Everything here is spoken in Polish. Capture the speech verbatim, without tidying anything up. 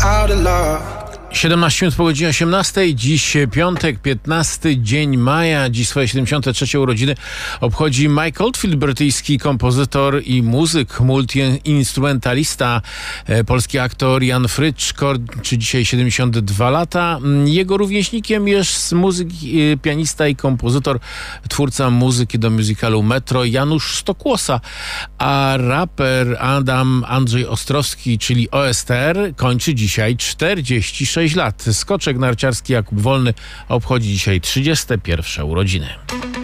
out of love. siedemnaście minut po godzinie osiemnastej. Dziś piątek, piętnasty dzień maja. Dziś swoje siedemdziesiąte trzecie urodziny obchodzi Mike Oldfield, brytyjski kompozytor i muzyk, multi-instrumentalista. Polski aktor Jan Frycz kończy dzisiaj siedemdziesiąt dwa lata. Jego rówieśnikiem jest muzyk, pianista i kompozytor, twórca muzyki do musicalu Metro Janusz Stokłosa, a raper Adam Andrzej Ostrowski, czyli O S T R, kończy dzisiaj czterdzieści sześć lat. Skoczek narciarski Jakub Wolny obchodzi dzisiaj trzydzieste pierwsze urodziny.